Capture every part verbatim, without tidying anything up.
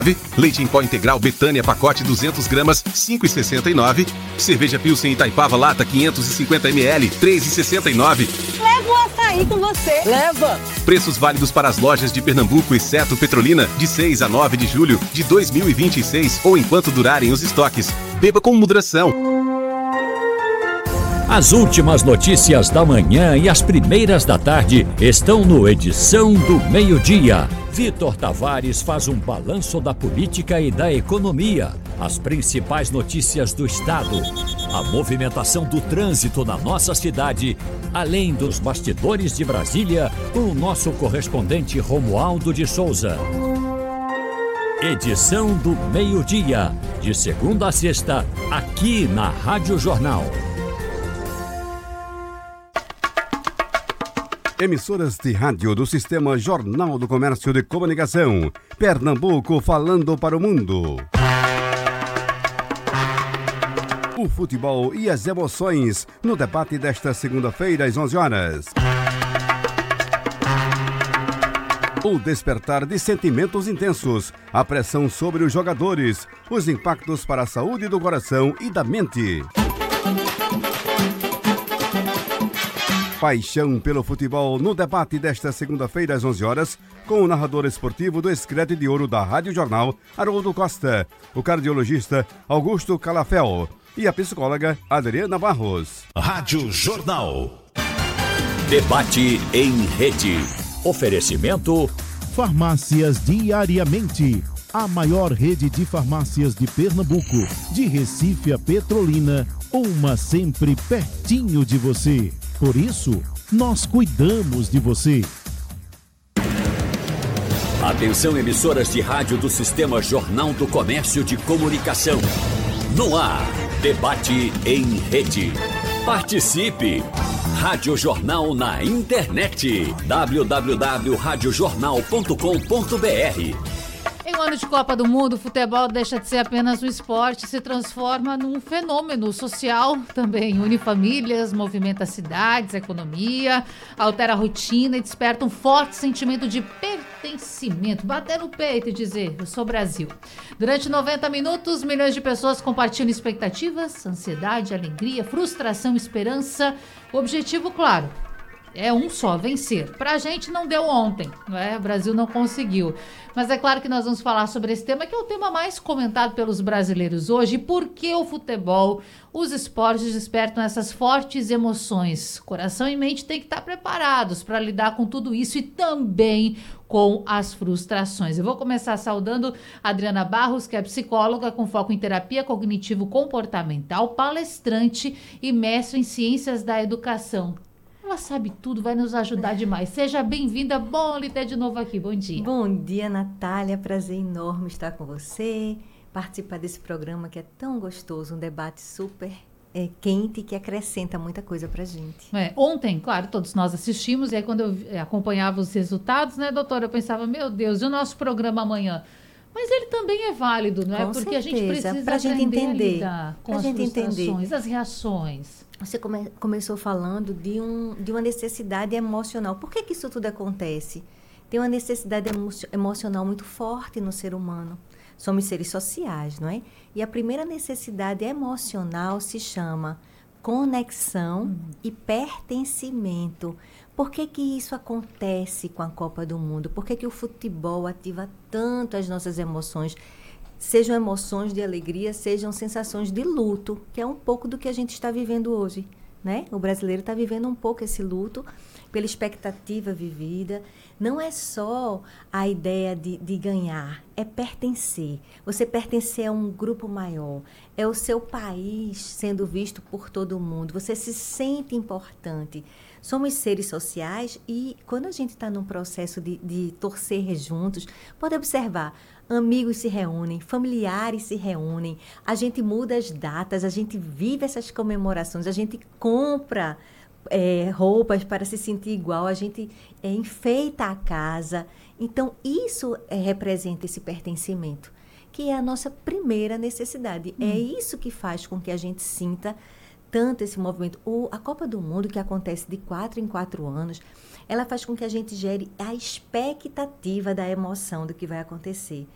Leite em pó integral Betânia pacote duzentas gramas, cinco reais e sessenta e nove centavos. Cerveja Pilsen Itaipava lata quinhentos e cinquenta mililitros, três reais e sessenta e nove centavos. Leva o açaí com você. Leva. Preços válidos para as lojas de Pernambuco, exceto Petrolina, de seis a nove de julho de dois mil e vinte e seis ou enquanto durarem os estoques. Beba com moderação. As últimas notícias da manhã e as primeiras da tarde estão no Edição do Meio-Dia. Vitor Tavares faz um balanço da política e da economia, as principais notícias do estado, a movimentação do trânsito na nossa cidade, além dos bastidores de Brasília, com o nosso correspondente Romualdo de Souza. Edição do Meio-Dia, de segunda a sexta, aqui na Rádio Jornal. Emissoras de rádio do Sistema Jornal do Comércio de Comunicação. Pernambuco falando para o mundo. O futebol e as emoções no debate desta segunda-feira às onze horas. O despertar de sentimentos intensos, a pressão sobre os jogadores, os impactos para a saúde do coração e da mente. Paixão pelo futebol no debate desta segunda-feira às onze horas, com o narrador esportivo do Escrete de Ouro da Rádio Jornal, Haroldo Costa, o cardiologista Augusto Calafel e a psicóloga Adriana Barros. Rádio Jornal. Debate em rede. Oferecimento Farmácias Diariamente, a maior rede de farmácias de Pernambuco, de Recife a Petrolina, uma sempre pertinho de você. Por isso, nós cuidamos de você. Atenção, emissoras de rádio do Sistema Jornal do Comércio de Comunicação. No ar, debate em rede. Participe! Rádio Jornal na internet. w w w ponto rádio jornal ponto com ponto b r. Em um ano de Copa do Mundo, o futebol deixa de ser apenas um esporte e se transforma num fenômeno social. Também une famílias, movimenta cidades, economia, altera a rotina e desperta um forte sentimento de pertencimento. Bater no peito e dizer, eu sou Brasil. Durante noventa minutos, milhões de pessoas compartilham expectativas, ansiedade, alegria, frustração, esperança. O objetivo, claro, é um só, vencer. Pra gente não deu ontem, né? O Brasil não conseguiu. Mas é claro que nós vamos falar sobre esse tema, que é o tema mais comentado pelos brasileiros hoje. Por que o futebol, os esportes despertam essas fortes emoções? Coração e mente têm que estar preparados para lidar com tudo isso e também com as frustrações. Eu vou começar saudando a Adriana Barros, que é psicóloga com foco em terapia cognitivo-comportamental, palestrante e mestre em ciências da educação. Ela sabe tudo, vai nos ajudar demais. Seja bem-vinda, bom lhe ter de novo aqui, bom dia. Bom dia, Natália, prazer enorme estar com você, participar desse programa que é tão gostoso, um debate super é, quente que acrescenta muita coisa pra gente. É, ontem, claro, todos nós assistimos, e aí quando eu acompanhava os resultados, né, doutora, eu pensava, meu Deus, e o nosso programa amanhã? Mas ele também é válido, não é? Com Porque certeza, a gente precisa pra gente aprender entender, a lidar com pra as gente frustrações, entender. as reações. Você come, começou falando de, um, de uma necessidade emocional. Por que que isso tudo acontece? Tem uma necessidade emo, emocional muito forte no ser humano. Somos seres sociais, não é? E a primeira necessidade emocional se chama conexão uhum. e pertencimento. Por que que isso acontece com a Copa do Mundo? Por que que o futebol ativa tanto as nossas emoções? Sejam emoções de alegria, sejam sensações de luto, que é um pouco do que a gente está vivendo hoje, né? O brasileiro está vivendo um pouco esse luto pela expectativa vivida. Não é só a ideia de, de ganhar, é pertencer. Você pertencer a um grupo maior, é o seu país sendo visto por todo mundo, você se sente importante. Somos seres sociais e quando a gente está num processo de, de torcer juntos, pode observar, amigos se reúnem, familiares se reúnem, a gente muda as datas, a gente vive essas comemorações, a gente compra é, roupas para se sentir igual, a gente é, enfeita a casa. Então, isso é, representa esse pertencimento, que é a nossa primeira necessidade. Hum. É isso que faz com que a gente sinta tanto esse movimento. O, a Copa do Mundo, que acontece de quatro em quatro anos, ela faz com que a gente gere a expectativa da emoção do que vai acontecer.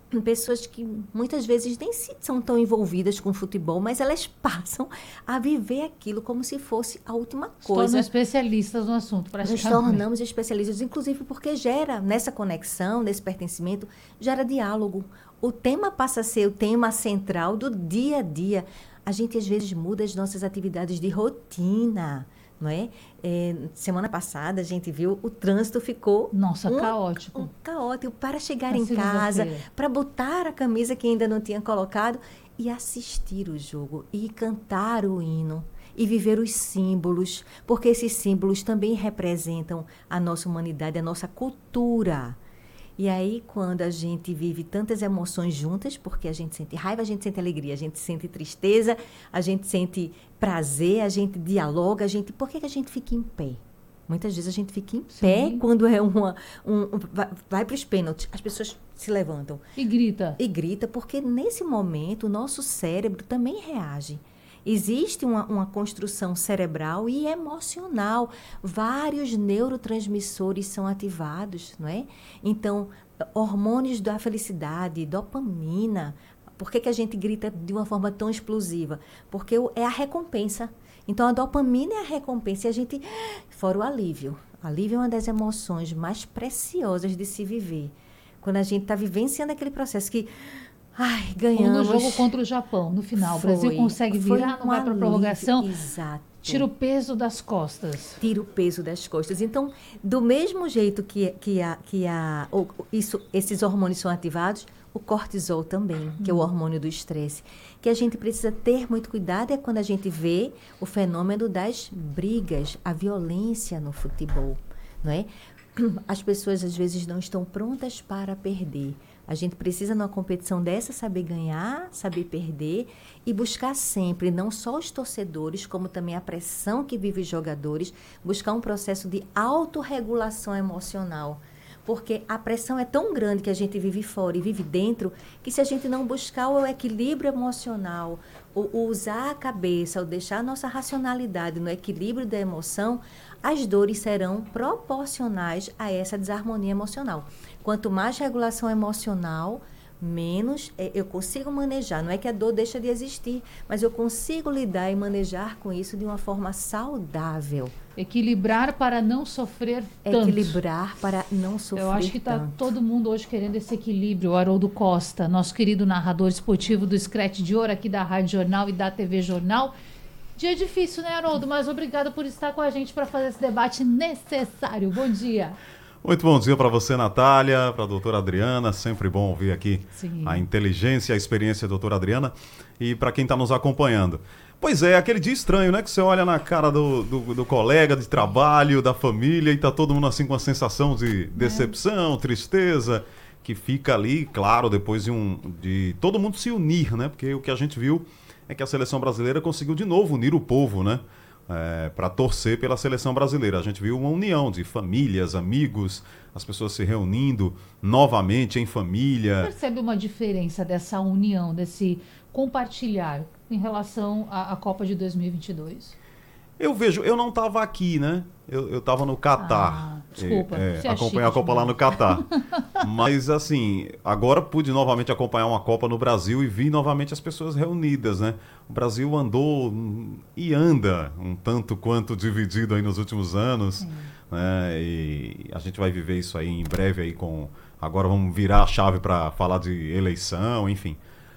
pessoas que muitas vezes nem se são tão envolvidas com futebol, mas elas passam a viver aquilo como se fosse a última coisa. Tornam especialistas no assunto, praticamente. Nos tornamos especialistas, inclusive porque gera, nessa conexão, nesse pertencimento, gera diálogo. O tema passa a ser o tema central do dia a dia. A gente, às vezes, muda as nossas atividades de rotina, não é? É, semana passada, a gente viu, o trânsito ficou... Nossa, um, caótico. Um caótico. Para chegar Na em casa, segunda-feira. para botar a camisa que ainda não tinha colocado e assistir o jogo, e cantar o hino, e viver os símbolos, porque esses símbolos também representam a nossa humanidade, a nossa cultura. E aí, quando a gente vive tantas emoções juntas, porque a gente sente raiva, a gente sente alegria, a gente sente tristeza, a gente sente prazer, a gente dialoga, a gente... Por que, que a gente fica em pé? Muitas vezes a gente fica em Sim. pé quando é uma... Um, vai vai para os pênaltis, as pessoas se levantam. E grita. E grita, porque nesse momento o nosso cérebro também reage. Existe uma, uma construção cerebral e emocional. Vários neurotransmissores são ativados, não é? Então, hormônios da felicidade, dopamina. Por que, que a gente grita de uma forma tão explosiva? Porque é a recompensa. Então, a dopamina é a recompensa e a gente... Fora o alívio. Alívio é uma das emoções mais preciosas de se viver. Quando a gente está vivenciando aquele processo que... Ai, ganhamos. Como no jogo contra o Japão, no final. Foi, o Brasil consegue virar, um não vai para a prorrogação. Exato. Tira o peso das costas. Tira o peso das costas. Então, do mesmo jeito que, que, a, que a, o, isso, esses hormônios são ativados, o cortisol também, que é o hormônio do estresse. Que a gente precisa ter muito cuidado é quando a gente vê o fenômeno das brigas, a violência no futebol, não é? As pessoas, às vezes, não estão prontas para perder. A gente precisa, numa competição dessa, saber ganhar, saber perder e buscar sempre, não só os torcedores, como também a pressão que vive os jogadores, buscar um processo de autorregulação emocional. Porque a pressão é tão grande que a gente vive fora e vive dentro, que se a gente não buscar o equilíbrio emocional, ou, ou usar a cabeça, ou deixar a nossa racionalidade no equilíbrio da emoção, as dores serão proporcionais a essa desarmonia emocional. Quanto mais regulação emocional, menos é, eu consigo manejar. Não é que a dor deixa de existir, mas eu consigo lidar e manejar com isso de uma forma saudável. Equilibrar para não sofrer tanto. Equilibrar para não sofrer tanto. Eu acho que está todo mundo hoje querendo esse equilíbrio. O Haroldo Costa, nosso querido narrador esportivo do Scratch de Ouro, aqui da Rádio Jornal e da T V Jornal. Dia difícil, né, Haroldo? Mas obrigado por estar com a gente para fazer esse debate necessário. Bom dia. Muito bom dia para você, Natália, para a doutora Adriana. Sempre bom ouvir aqui Sim. a inteligência e a experiência da doutora Adriana. E para quem está nos acompanhando. Pois é, aquele dia estranho, né? Que você olha na cara do, do, do colega de trabalho, da família, e tá todo mundo assim com uma sensação de decepção, é. tristeza, que fica ali, claro, depois de, um, de todo mundo se unir, né? Porque o que a gente viu é que a seleção brasileira conseguiu de novo unir o povo, né? É, para torcer pela seleção brasileira. A gente viu uma união de famílias, amigos, as pessoas se reunindo novamente em família. Você percebe uma diferença dessa união, desse compartilhar em relação à, à Copa de dois mil e vinte e dois? Eu vejo, eu não estava aqui, né? Eu estava no Catar. Ah, desculpa. É, é acompanhei a Copa lá no Catar. Mas, assim, agora pude novamente acompanhar uma Copa no Brasil e vi novamente as pessoas reunidas, né? O Brasil andou e anda um tanto quanto dividido aí nos últimos anos. Né? E a gente vai viver isso aí em breve aí com... Agora vamos virar a chave para falar de eleição, enfim.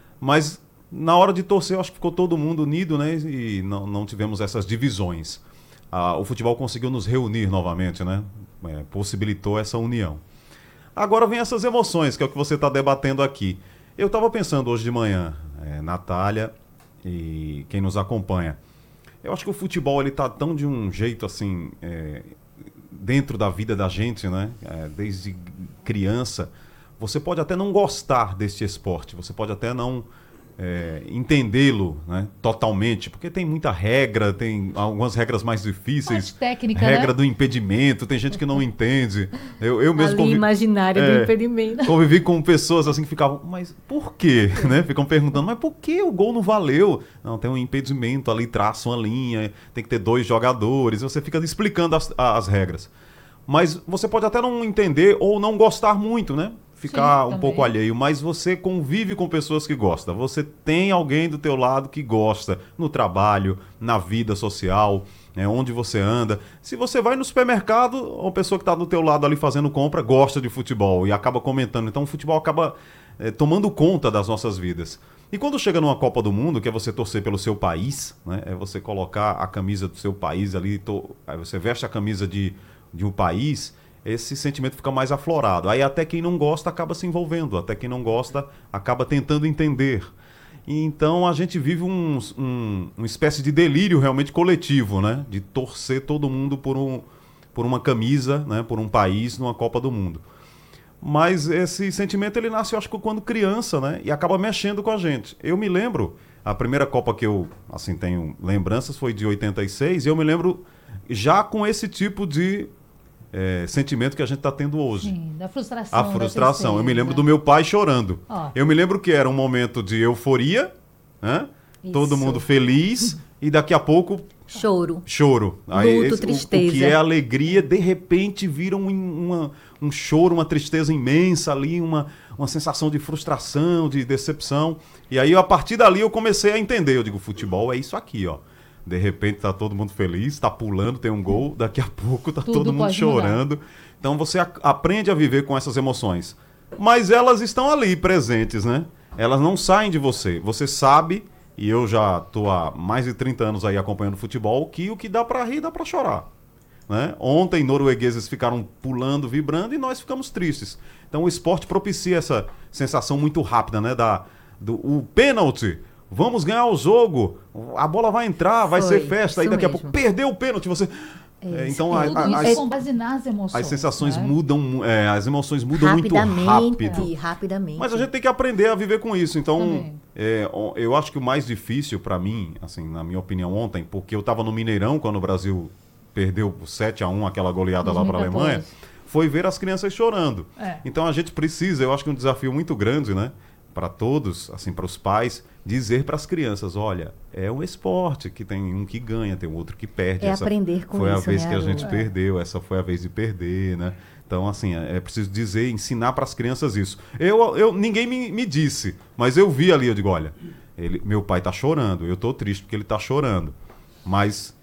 Mas na hora de torcer, eu acho que ficou todo mundo unido, né? E não, não tivemos essas divisões. Ah, o futebol conseguiu nos reunir novamente, né? É, possibilitou essa união. Agora vem essas emoções, que é o que você está debatendo aqui. Eu estava pensando hoje de manhã, é, Natália e quem nos acompanha, eu acho que o futebol ele está tão de um jeito assim, é, dentro da vida da gente, né? É, desde criança, você pode até não gostar deste esporte, você pode até não... É, entendê-lo, né, totalmente, porque tem muita regra, tem algumas regras mais difíceis, mais técnica, regra né? do impedimento, tem gente que não entende. Eu, eu mesmo a convivi, imaginária é, do impedimento. Convivi com pessoas assim que ficavam, mas por quê? Né? Ficam perguntando, mas por que o gol não valeu? Não, tem um impedimento ali, traça uma linha, tem que ter dois jogadores, você fica explicando as, as regras. Mas você pode até não entender ou não gostar muito, né? ficar Sim, um também. pouco alheio, mas você convive com pessoas que gostam. Você tem alguém do teu lado que gosta, no trabalho, na vida social, né, onde você anda. Se você vai no supermercado, uma pessoa que está do teu lado ali fazendo compra gosta de futebol e acaba comentando. Então o futebol acaba é, tomando conta das nossas vidas. E quando chega numa Copa do Mundo, que é você torcer pelo seu país, né, é você colocar a camisa do seu país ali, to... aí você veste a camisa de, de um país, esse sentimento fica mais aflorado. Aí até quem não gosta acaba se envolvendo, até quem não gosta acaba tentando entender. E então a gente vive um, um, uma espécie de delírio realmente coletivo, né, de torcer todo mundo por, um, por uma camisa, né, por um país numa Copa do Mundo. Mas esse sentimento ele nasce, eu acho que quando criança, né? E acaba mexendo com a gente. Eu me lembro, a primeira Copa que eu, assim, tenho lembranças foi de oitenta e seis, e eu me lembro já com esse tipo de é, sentimento que a gente está tendo hoje. Sim, da frustração. A frustração. Eu me lembro né? do meu pai chorando. Ó. Eu me lembro que era um momento de euforia, né? Todo mundo feliz, e daqui a pouco... Choro. Choro. Luto, esse, tristeza. O, o que é alegria, de repente vira um, uma, um choro, uma tristeza imensa ali, uma, uma sensação de frustração, de decepção. E aí, a partir dali, eu comecei a entender. Eu digo, futebol é isso aqui, ó. De repente tá todo mundo feliz, tá pulando, tem um gol, daqui a pouco tá Tudo todo mundo pode chorando. mudar. Então você a, aprende a viver com essas emoções. Mas elas estão ali, presentes, né? Elas não saem de você. Você sabe... E eu já estou há mais de trinta anos aí acompanhando futebol, que o que dá para rir, dá para chorar. Né? Ontem, noruegueses ficaram pulando, vibrando, e nós ficamos tristes. Então, o esporte propicia essa sensação muito rápida, né? Da, do, o pênalti, vamos ganhar o jogo, a bola vai entrar, vai Foi, ser festa, aí isso daqui a mesmo. pouco perdeu o pênalti, você... É, então, a, Tudo a, isso as, com base nas emoções. as sensações né? mudam, é, as emoções mudam muito Rapidamente, rápido. rapidamente. Mas a gente tem que aprender a viver com isso. Então, Também. é, o- eu acho que o mais difícil para mim, assim, na minha opinião, ontem, porque eu estava no Mineirão quando o Brasil perdeu por sete a um aquela goleada lá para a dois mil e Alemanha, quatorze. foi ver as crianças chorando. É. Então a gente precisa, eu acho que é um desafio muito grande, né? Para todos, assim, para os pais, dizer para as crianças, olha, é um esporte que tem um que ganha, tem um outro que perde. É Essa aprender com foi a isso, vez né, que a gente Haroldo? perdeu, essa foi a vez de perder, né? Então, assim, é é preciso dizer, ensinar para as crianças isso. Eu, eu, ninguém me, me disse, mas eu vi ali, eu digo, olha, ele, meu pai está chorando, eu estou triste porque ele está chorando, mas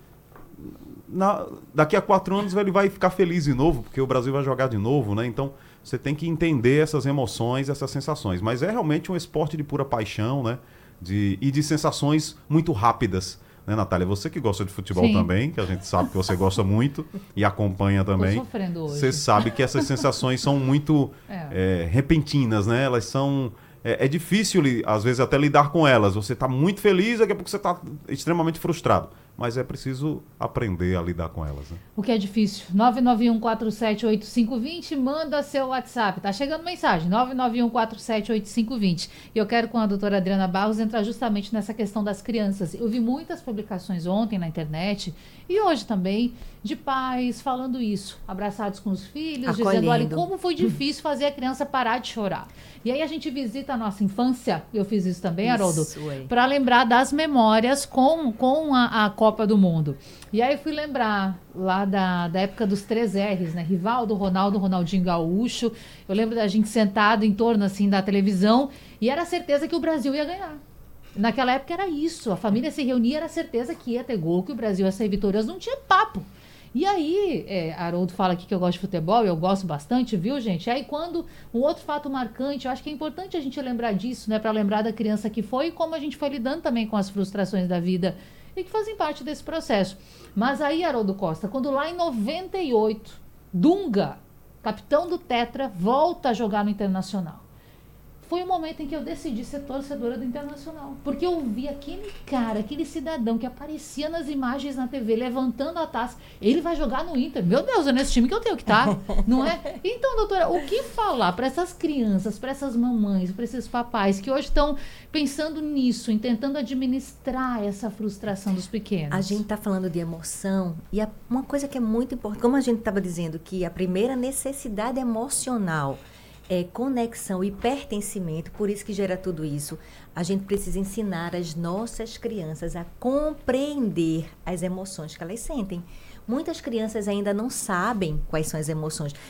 na- daqui a quatro anos ele vai ficar feliz de novo, porque o Brasil vai jogar de novo, né? Então, você tem que entender essas emoções, essas sensações. Mas é realmente um esporte de pura paixão, né? De, e de sensações muito rápidas. Né, Natália? Você que gosta de futebol Sim. também, que a gente sabe que você gosta muito e acompanha também. Tô sofrendo hoje. Você sabe que essas sensações são muito É. é, repentinas, né? Elas são... É, é difícil, li- às vezes, até lidar com elas. Você está muito feliz, daqui a pouco você está extremamente frustrado. Mas é preciso aprender a lidar com elas. Né? O que é difícil. nove nove um quatro sete oito cinco dois zero, manda seu WhatsApp. Tá chegando mensagem, nove nove um quatro sete oito cinco dois zero. E eu quero com a doutora Adriana Barros entrar justamente nessa questão das crianças. Eu vi muitas publicações ontem na internet e hoje também de pais falando isso, abraçados com os filhos, dizendo, olha, Acolhendo. como foi difícil fazer a criança parar de chorar. E aí a gente visita a nossa infância, eu fiz isso também, Haroldo, Isso, é. para lembrar das memórias com, com a, a Copa do Mundo. E aí eu fui lembrar lá da, da época dos três R's, né? Rivaldo, Ronaldo, Ronaldinho Gaúcho. Eu lembro da gente sentado em torno assim da televisão e era certeza que o Brasil ia ganhar. Naquela época era isso, a família se reunia, era certeza que ia ter gol, que o Brasil ia sair vitorioso, não tinha papo. E aí, é, Haroldo fala aqui que eu gosto de futebol, eu gosto bastante, viu, gente? Aí quando, um outro fato marcante, eu acho que é importante a gente lembrar disso, né? Para lembrar da criança que foi e como a gente foi lidando também com as frustrações da vida e que fazem parte desse processo. Mas aí, Haroldo Costa, quando lá em noventa e oito, Dunga, capitão do Tetra, volta a jogar no Internacional. Foi o momento em que eu decidi ser torcedora do Internacional. Porque eu vi aquele cara, aquele cidadão que aparecia nas imagens na T V, levantando a taça. Ele vai jogar no Inter. Meu Deus, é nesse time que eu tenho que estar, não é? Então, doutora, o que falar para essas crianças, para essas mamães, para esses papais que hoje estão pensando nisso, em tentando administrar essa frustração dos pequenos? A gente está falando de emoção e a- uma coisa que é muito importante, como a gente estava dizendo, que a primeira necessidade emocional é conexão e pertencimento, por isso que gera tudo isso. A gente precisa ensinar as nossas crianças a compreender as emoções que elas sentem. Muitas crianças ainda não sabem quais são as emoções. Veja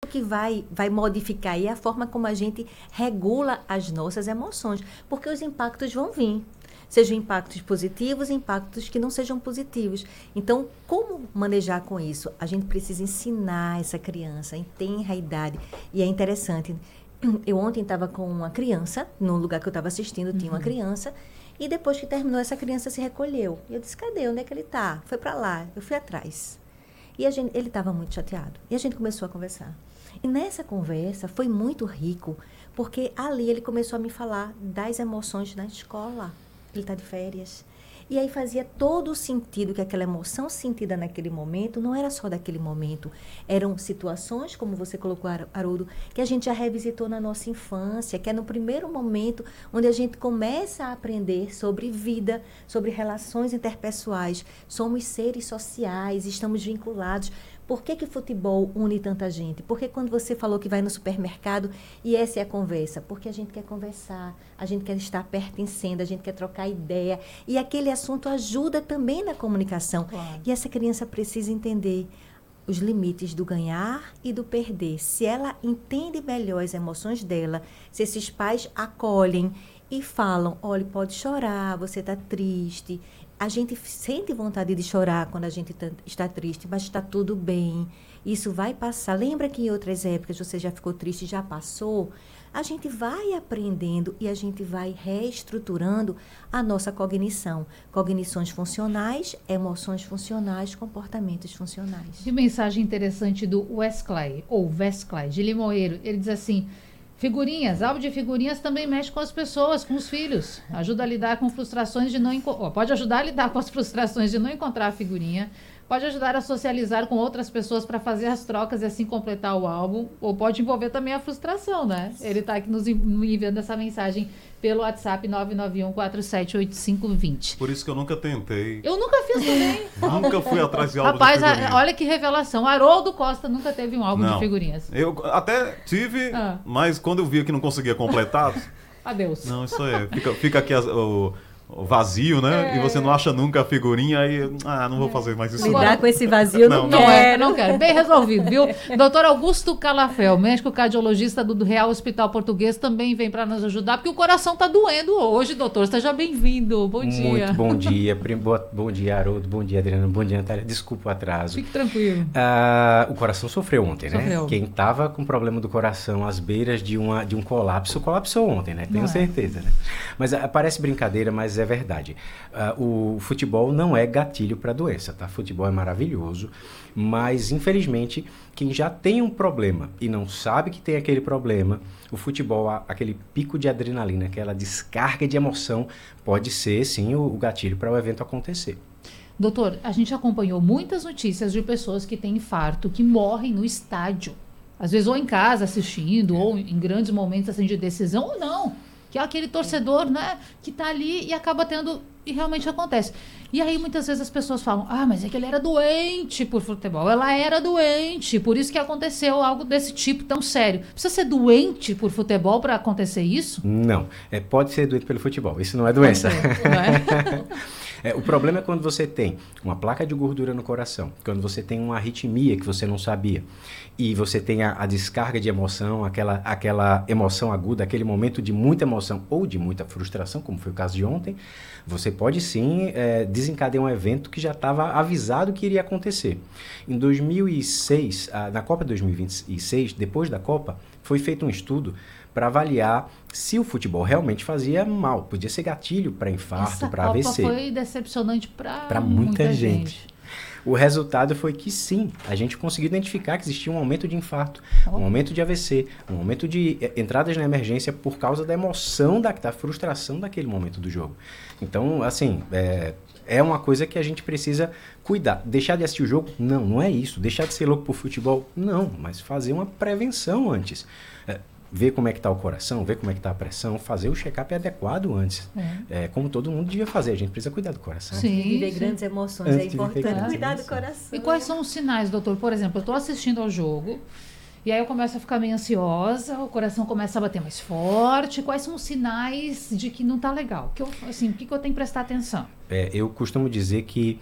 que vai, vai modificar aí a forma como a gente regula as nossas emoções, porque os impactos vão vir. Sejam impactos positivos, impactos que não sejam positivos. Então, como manejar com isso? A gente precisa ensinar essa criança em tenra idade. E é interessante, eu ontem estava com uma criança, no lugar que eu estava assistindo, tinha uma criança, e depois que terminou, essa criança se recolheu. E eu disse, cadê? Onde é que ele está? Foi para lá. Eu fui atrás. E a gente, ele estava muito chateado. E a gente começou a conversar. E nessa conversa foi muito rico, porque ali ele começou a me falar das emoções na escola. Ele está de férias. E aí fazia todo o sentido que aquela emoção sentida naquele momento não era só daquele momento. Eram situações, como você colocou, Haroldo, que a gente já revisitou na nossa infância, que é no primeiro momento onde a gente começa a aprender sobre vida, sobre relações interpessoais. Somos seres sociais, estamos vinculados. Por que que futebol une tanta gente? Porque quando você falou que vai no supermercado e essa é a conversa? Porque a gente quer conversar, a gente quer estar pertencendo, a gente quer trocar ideia. E aquele assunto ajuda também na comunicação. Claro. E essa criança precisa entender os limites do ganhar e do perder. Se ela entende melhor as emoções dela, se esses pais acolhem e falam, olha, pode chorar, você está triste. A gente sente vontade de chorar quando a gente tá, está triste, mas está tudo bem. Isso vai passar. Lembra que em outras épocas você já ficou triste e já passou? A gente vai aprendendo e a gente vai reestruturando a nossa cognição. Cognições funcionais, emoções funcionais, comportamentos funcionais. Que mensagem interessante do Wesley, ou Wesley, de Limoeiro. Ele diz assim... Figurinhas, álbum de figurinhas também mexe com as pessoas, com os filhos. Ajuda a lidar com frustrações de não... Oh, pode ajudar a lidar com as frustrações de não encontrar a figurinha. Pode ajudar a socializar com outras pessoas para fazer as trocas e assim completar o álbum. Ou pode envolver também a frustração, né? Ele está aqui nos enviando essa mensagem pelo WhatsApp nove nove um quatro sete oito cinco dois zero. Por isso que eu nunca tentei. Eu nunca fiz também. Nunca fui atrás de álbum Rapaz, de figurinhas. Rapaz, olha que revelação. Haroldo Costa nunca teve um álbum não. de figurinhas. Eu até tive, ah. mas quando eu via que não conseguia completar... Adeus. Não, isso aí. Fica, fica aqui as, o... vazio, né? É. E você não acha nunca a figurinha, aí, ah, não vou fazer mais isso. Lidar não. com esse vazio não, não quero. É, não quero. Bem resolvido, viu? doutor Augusto Calafel, médico cardiologista do Real Hospital Português, também vem para nos ajudar, porque o coração tá doendo hoje, doutor. Seja bem-vindo. Bom dia. Muito bom dia. Bom dia, Haroldo. Bom dia, Adriana. Bom dia, Natália. Desculpa o atraso. Fique tranquilo. Ah, o coração sofreu ontem, sofreu. né? Quem tava com problema do coração às beiras de, uma, de um colapso, colapsou ontem, né? Tenho não certeza, é. né? Mas ah, parece brincadeira, mas é verdade. Uh, o futebol não é gatilho para doença, tá? Futebol é maravilhoso, mas infelizmente quem já tem um problema e não sabe que tem aquele problema, o futebol, aquele pico de adrenalina, aquela descarga de emoção, pode ser sim o, o gatilho para o evento acontecer. Doutor, a gente acompanhou muitas notícias de pessoas que têm infarto, que morrem no estádio, às vezes ou em casa assistindo, é. ou em grandes momentos assim, de decisão, ou não. Que é aquele torcedor, né, que tá ali e acaba tendo, e realmente acontece. E aí muitas vezes as pessoas falam, ah, mas é que ele era doente por futebol. Ela era doente, por isso que aconteceu algo desse tipo tão sério. Precisa ser doente por futebol para acontecer isso? Não, é, pode ser doente pelo futebol, isso não é doença. Não é? É, o problema é quando você tem uma placa de gordura no coração, quando você tem uma arritmia que você não sabia, e você tem a, a descarga de emoção, aquela, aquela emoção aguda, aquele momento de muita emoção ou de muita frustração, como foi o caso de ontem, você pode sim é, desencadear um evento que já estava avisado que iria acontecer. Em dois mil e seis, ah, na Copa dois mil e vinte e seis, depois da Copa, foi feito um estudo para avaliar se o futebol realmente fazia mal. Podia ser gatilho para infarto, para A V C. Essa Copa foi decepcionante para muita, muita gente. gente. O resultado foi que sim, a gente conseguiu identificar que existia um aumento de infarto, oh. um aumento de A V C, um aumento de entradas na emergência por causa da emoção, da, da frustração daquele momento do jogo. Então, assim, é, é uma coisa que a gente precisa cuidar. Deixar de assistir o jogo? Não, não é isso. Deixar de ser louco por futebol? Não, mas fazer uma prevenção antes. É, ver como é que está o coração, ver como é que está a pressão, fazer o check-up adequado antes. É. É, como todo mundo devia fazer, a gente precisa cuidar do coração. Sim, viver sim. grandes emoções, antes é importante cuidar do coração. E quais são os sinais, doutor? Por exemplo, eu estou assistindo ao jogo, e aí eu começo a ficar meio ansiosa, o coração começa a bater mais forte. Quais são os sinais de que não está legal? Que eu, assim, o que, que eu tenho que prestar atenção? É, eu costumo dizer que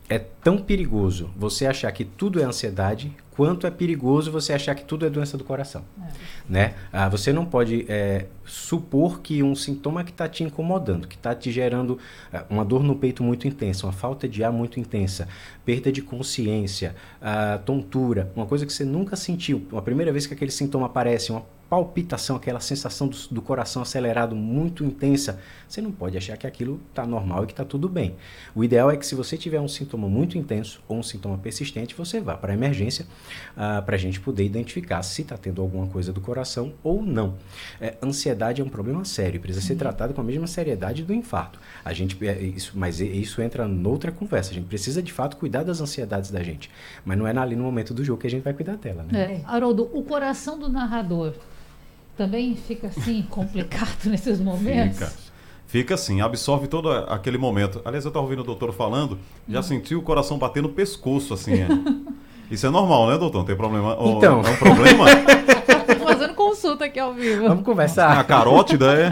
é tão perigoso você achar que tudo é ansiedade, quanto é perigoso você achar que tudo é doença do coração. É. Né? Ah, você não pode é, supor que um sintoma que está te incomodando, que está te gerando ah, uma dor no peito muito intensa, uma falta de ar muito intensa, perda de consciência, ah, tontura, uma coisa que você nunca sentiu, a primeira vez que aquele sintoma aparece, uma palpitação, aquela sensação do, do coração acelerado muito intensa, você não pode achar que aquilo está normal e que está tudo bem. O ideal é que se você tiver um sintoma muito intenso ou um sintoma persistente, você vá para a emergência uh, para a gente poder identificar se está tendo alguma coisa do coração ou não. É, ansiedade é um problema sério, precisa ser tratado com a mesma seriedade do infarto. A gente, é, isso, mas isso entra noutra conversa. A gente precisa de fato cuidar das ansiedades da gente, mas não é ali no momento do jogo que a gente vai cuidar dela. Né? É. Haroldo, o coração do narrador também fica assim complicado nesses momentos? Fica. Fica assim, absorve todo aquele momento. Aliás, eu estava ouvindo o doutor falando, já hum. senti o coração bater no pescoço, assim. É. Isso é normal, né, doutor? Não tem problema? Então. Oh, é um problema? Estou fazendo consulta aqui ao vivo. Vamos conversar. A carótida é...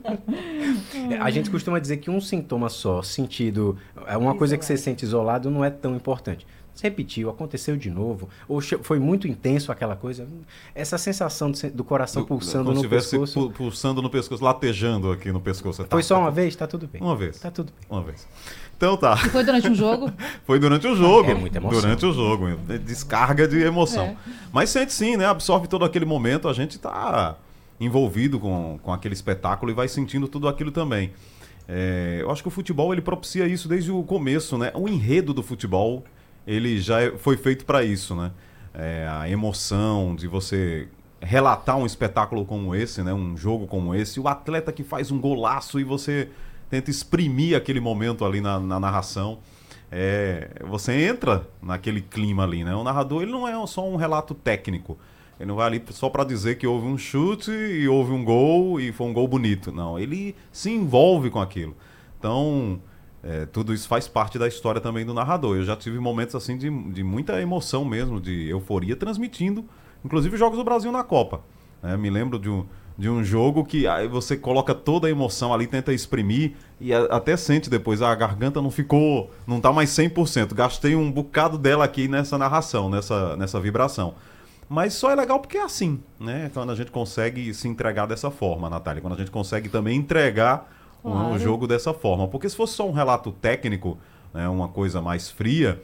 A gente costuma dizer que um sintoma só, sentido, é uma coisa que você sente isolado, não é tão importante. Se repetiu, aconteceu de novo, ou foi muito intenso aquela coisa, essa sensação do, do coração do, pulsando no pescoço. Pulsando no pescoço, latejando aqui no pescoço. Foi tá, só uma vez? Tá tudo bem. Uma vez. Tá tudo bem. Uma vez. Então tá. E foi durante um jogo? Foi durante o jogo. É muita emoção. Durante o jogo. Descarga de emoção. É. Mas sente sim, né? Absorve todo aquele momento, a gente tá envolvido com, com aquele espetáculo e vai sentindo tudo aquilo também. É, eu acho que o futebol, ele propicia isso desde o começo, né? O enredo do futebol, ele já foi feito para isso, né? É, a emoção de você relatar um espetáculo como esse, né? Um jogo como esse, o atleta que faz um golaço e você tenta exprimir aquele momento ali na, na narração. É, você entra naquele clima ali, né? O narrador, ele não é só um relato técnico. Ele não vai ali só para dizer que houve um chute e houve um gol e foi um gol bonito. Não, ele se envolve com aquilo. Então... É, tudo isso faz parte da história também do narrador. Eu já tive momentos assim de, de muita emoção mesmo, de euforia transmitindo, inclusive jogos do Brasil na Copa. É, me lembro de um, de um jogo que aí você coloca toda a emoção ali, tenta exprimir e a, até sente depois, ah, a garganta não ficou, não tá mais cem por cento. Gastei um bocado dela aqui nessa narração, nessa, nessa vibração. Mas só é legal porque é assim, né? Quando a gente consegue se entregar dessa forma, Natália, quando a gente consegue também entregar Claro. um jogo dessa forma. Porque se fosse só um relato técnico, né, uma coisa mais fria,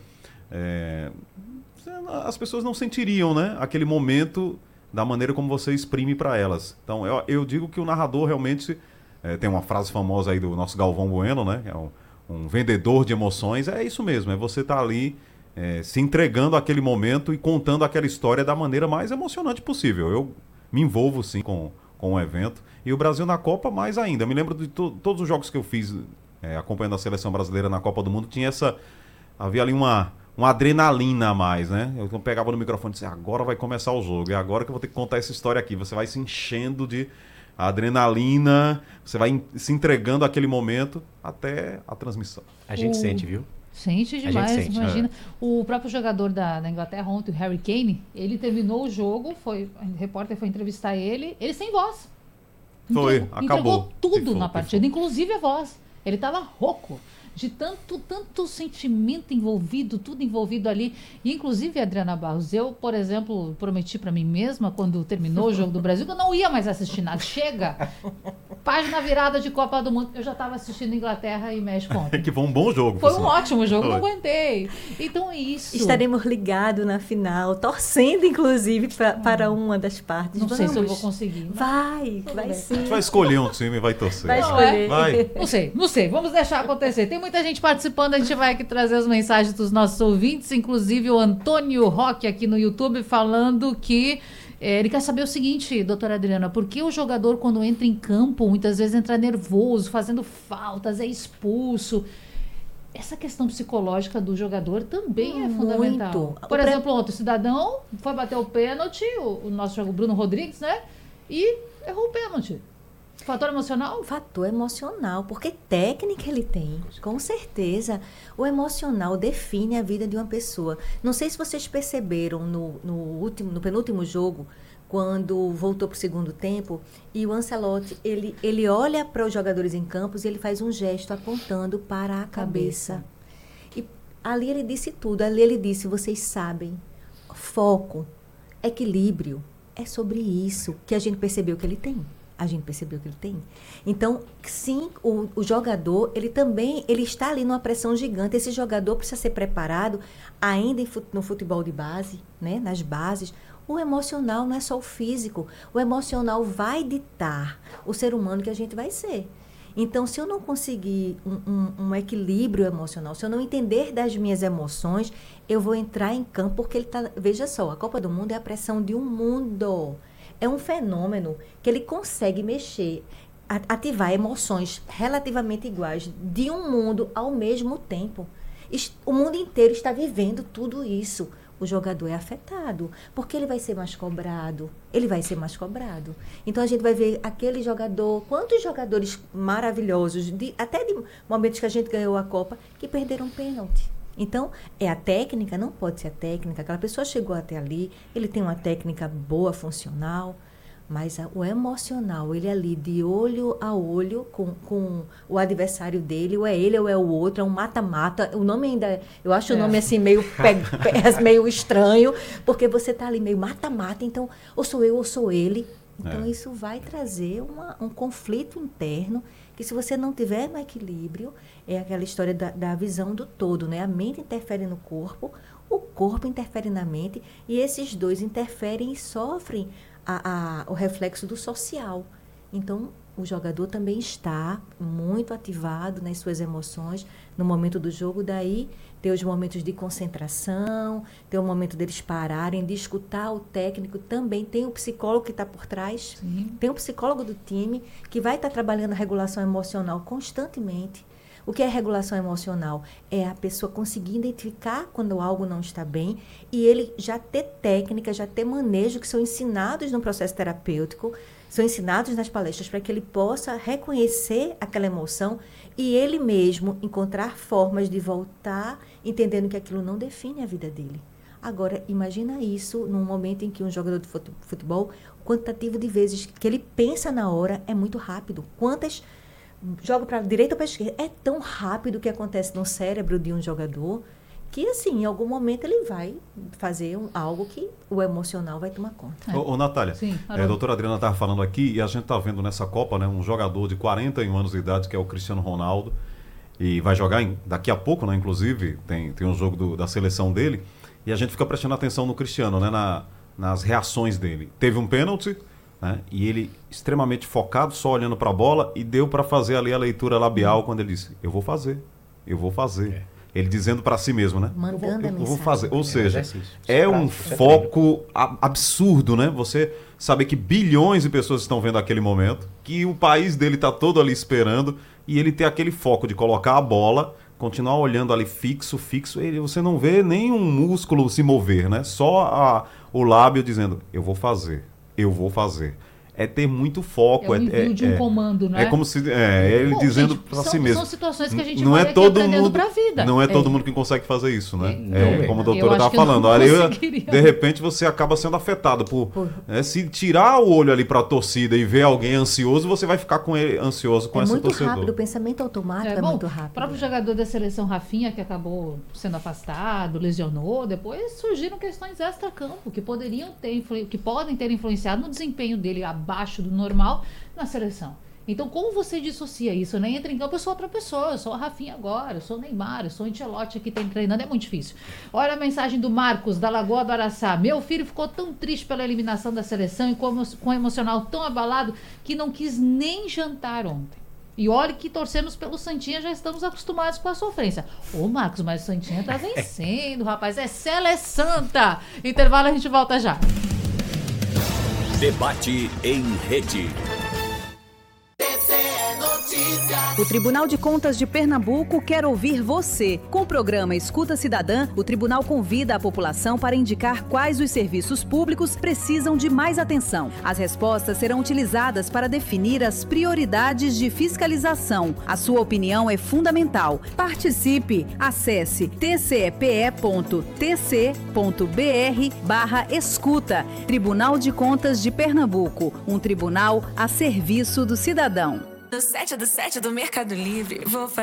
é, as pessoas não sentiriam, né, aquele momento da maneira como você exprime para elas. Então, eu, eu digo que o narrador realmente... É, tem uma frase famosa aí do nosso Galvão Bueno, né, que é um, um vendedor de emoções. É isso mesmo, é você estar tá ali é, se entregando àquele momento e contando aquela história da maneira mais emocionante possível. Eu me envolvo, sim, com... com o evento, e o Brasil na Copa mais ainda. Eu me lembro de to- todos os jogos que eu fiz é, acompanhando a seleção brasileira na Copa do Mundo, tinha essa, havia ali uma, uma adrenalina a mais, né? Eu pegava no microfone e disse, agora vai começar o jogo, é agora que eu vou ter que contar essa história aqui. Você vai se enchendo de adrenalina, você vai in- se entregando àquele momento até a transmissão. A gente o... sente, viu? Sente demais, sente, imagina. É. O próprio jogador da, da Inglaterra ontem, o Harry Kane, ele terminou o jogo, foi, o repórter foi entrevistar ele, ele sem voz. Foi, entregou, acabou. Entregou tudo Pifou, na partida, pifou. inclusive a voz. Ele estava rouco, de tanto, tanto sentimento envolvido, tudo envolvido ali. E inclusive, Adriana Barros, eu, por exemplo, prometi para mim mesma, quando terminou o jogo do Brasil, que eu não ia mais assistir nada. Chega! Página virada de Copa do Mundo. Eu já estava assistindo Inglaterra e México ontem. Que foi um bom jogo. Foi um ótimo jogo, foi. Não aguentei. Então é isso. Estaremos ligados na final, torcendo, inclusive, pra, hum. para uma das partes. Não Vamos. sei se eu vou conseguir. Vai, vai bem. sim. A gente vai escolher um time e vai torcer. Vai Não, escolher. é? Vai. Não sei, não sei. Vamos deixar acontecer. Tem muita gente participando, a gente vai aqui trazer as mensagens dos nossos ouvintes, inclusive o Antônio Roque aqui no YouTube falando que é, ele quer saber o seguinte, doutora Adriana, por que o jogador quando entra em campo, muitas vezes entra nervoso, fazendo faltas, é expulso? Essa questão psicológica do jogador também é Muito. fundamental. Por O exemplo, ontem o cidadão foi bater o pênalti, o, o nosso jogo Bruno Rodrigues, né? E errou o pênalti. Fator emocional? Fator emocional, porque técnica ele tem, com certeza. O emocional define a vida de uma pessoa. Não sei se vocês perceberam no, no, último, no penúltimo jogo, quando voltou para o segundo tempo, e o Ancelotti, ele, ele olha para os jogadores em campos e ele faz um gesto apontando para a cabeça. cabeça. E Ali ele disse tudo, ali ele disse, vocês sabem, foco, equilíbrio, é sobre isso que a gente percebeu que ele tem. A gente percebeu que ele tem. Então, sim, o, o jogador, ele também, ele está ali numa pressão gigante. Esse jogador precisa ser preparado ainda em, no futebol de base, né, nas bases. O emocional não é só o físico. O emocional vai ditar o ser humano que a gente vai ser. Então, se eu não conseguir um, um, um equilíbrio emocional, se eu não entender das minhas emoções, eu vou entrar em campo porque ele está... Veja só, a Copa do Mundo é a pressão de um mundo. É um fenômeno que ele consegue mexer, ativar emoções relativamente iguais de um mundo ao mesmo tempo. O mundo inteiro está vivendo tudo isso. O jogador é afetado, porque ele vai ser mais cobrado. Ele vai ser mais cobrado. Então, a gente vai ver aquele jogador, quantos jogadores maravilhosos, de, até de momentos que a gente ganhou a Copa, que perderam pênalti. Então, é a técnica, não pode ser a técnica. Aquela pessoa chegou até ali, ele tem uma técnica boa, funcional, mas a, o emocional, ele ali de olho a olho com, com o adversário dele, ou é ele ou é o outro, é um mata-mata. O nome ainda, eu acho é. o nome assim meio, pe, pe, meio estranho, porque você está ali meio mata-mata, então, ou sou eu ou sou ele. Então, é. isso vai trazer uma, um conflito interno, que se você não tiver no equilíbrio, é aquela história da, da visão do todo, né? A mente interfere no corpo, o corpo interfere na mente, e esses dois interferem e sofrem a, a, o reflexo do social. Então, o jogador também está muito ativado nas suas emoções no momento do jogo, daí ter os momentos de concentração, ter o momento deles pararem, de escutar o técnico, também tem o psicólogo que está por trás, Sim. tem o psicólogo do time que vai estar tá trabalhando a regulação emocional constantemente. O que é regulação emocional? É a pessoa conseguir identificar quando algo não está bem e ele já ter técnica, já ter manejo que são ensinados no processo terapêutico, são ensinados nas palestras para que ele possa reconhecer aquela emoção e ele mesmo encontrar formas de voltar entendendo que aquilo não define a vida dele. Agora, imagina isso num momento em que um jogador de futebol, o quantitativo de vezes que ele pensa na hora é muito rápido. Quantas joga para a direita ou para a esquerda? É tão rápido o que acontece no cérebro de um jogador que, assim, em algum momento ele vai fazer um, algo que o emocional vai tomar conta. É. Ô, ô, Natália, Sim, é, a doutora Adriana estava falando aqui e a gente está vendo nessa Copa, né, um jogador de quarenta e um anos de idade, que é o Cristiano Ronaldo, e vai jogar em, daqui a pouco, né, inclusive, tem, tem um jogo do, da seleção dele, e a gente fica prestando atenção no Cristiano, né, na, nas reações dele. Teve um pênalti, né, e ele extremamente focado, só olhando para a bola, e deu para fazer ali a leitura labial quando ele disse, eu vou fazer, eu vou fazer. É. Ele dizendo para si mesmo, né? Mandando eu vou, a eu vou fazer. Ou é, seja, é, é um foco absurdo, né? Você saber que bilhões de pessoas estão vendo aquele momento, que o país dele está todo ali esperando, e ele ter aquele foco de colocar a bola, continuar olhando ali fixo, fixo, e você não vê nenhum músculo se mover, né? Só a, o lábio dizendo, eu vou fazer, eu vou fazer. É ter muito foco. É um envio é, de um é, comando, né? É como se é, ele Bom, dizendo para si mesmo. São situações que a gente não vai é todo mundo para a vida. Não é todo é. mundo que consegue fazer isso, né? É, é, como a doutora estava falando. Olha, eu, de repente você acaba sendo afetado por, por... É, se tirar o olho ali para a torcida e ver alguém ansioso, você vai ficar com ele ansioso com é esse muito torcedor. Rápido, o pensamento automático é, é bom, muito rápido. O próprio jogador da seleção Rafinha, que acabou sendo afastado, lesionou, depois surgiram questões extra-campo que poderiam ter que podem ter influenciado no desempenho dele abaixo do normal na seleção. Então, como você dissocia isso, né? Entra em campo, eu sou outra pessoa, eu sou a Rafinha agora, eu sou o Neymar, eu sou o Ancelotti aqui tá treinando, é muito difícil. Olha a mensagem do Marcos, da Lagoa do Araçá. Meu filho ficou tão triste pela eliminação da seleção e com, com o emocional tão abalado que não quis nem jantar ontem. E olha que torcemos pelo Santinha, já estamos acostumados com a sofrência. Ô, Marcos, mas o Santinha tá vencendo, rapaz, é Sele Santa. Intervalo, a gente volta já. Debate em rede. O Tribunal de Contas de Pernambuco quer ouvir você. Com o programa Escuta Cidadã, o tribunal convida a população para indicar quais os serviços públicos precisam de mais atenção. As respostas serão utilizadas para definir as prioridades de fiscalização. A sua opinião é fundamental. Participe. Acesse tcepe.tc.br barra escuta. Tribunal de Contas de Pernambuco. Um tribunal a serviço do cidadão. No sete do sete do Mercado Livre, vou fazer